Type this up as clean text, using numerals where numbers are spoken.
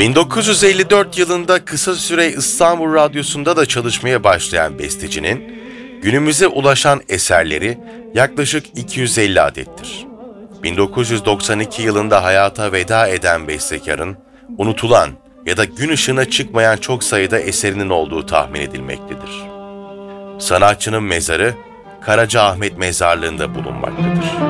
1954 yılında kısa süre İstanbul Radyosu'nda da çalışmaya başlayan bestecinin, günümüze ulaşan eserleri yaklaşık 250 adettir. 1992 yılında hayata veda eden bestekarın, unutulan ya da gün ışığına çıkmayan çok sayıda eserinin olduğu tahmin edilmektedir. Sanatçının mezarı, Karacaahmet Mezarlığı'nda bulunmaktadır.